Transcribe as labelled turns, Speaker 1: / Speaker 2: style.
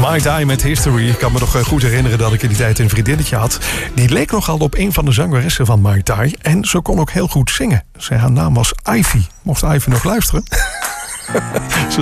Speaker 1: Mai Tai met History. Ik kan me nog goed herinneren dat ik in die tijd een vriendinnetje had. Die leek nogal op een van de zangeressen van Mai Tai. En ze kon ook heel goed zingen. Haar naam was Ivy. Mocht Ivy nog luisteren?